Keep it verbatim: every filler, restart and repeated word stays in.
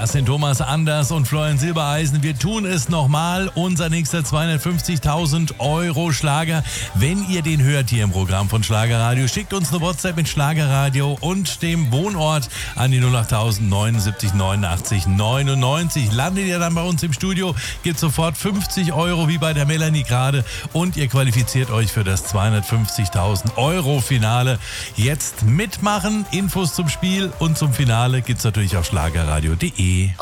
Das sind Thomas Anders und Florian Silbereisen. Wir tun es nochmal. Unser nächster zweihundertfünfzigtausend Euro Schlager. Wenn ihr den hört hier im Programm von Schlagerradio, schickt uns eine WhatsApp mit Schlagerradio und dem Wohnort an die null acht null null neun neunundachtzig neunundneunzig. Landet ihr dann bei uns im Studio, gibt sofort fünfzig Euro wie bei der Melanie gerade und ihr qualifiziert euch für das zweihundertfünfzigtausend Euro Finale. Jetzt mitmachen. Infos zum Spiel und zum Finale gibt's natürlich auf schlagerradio punkt de.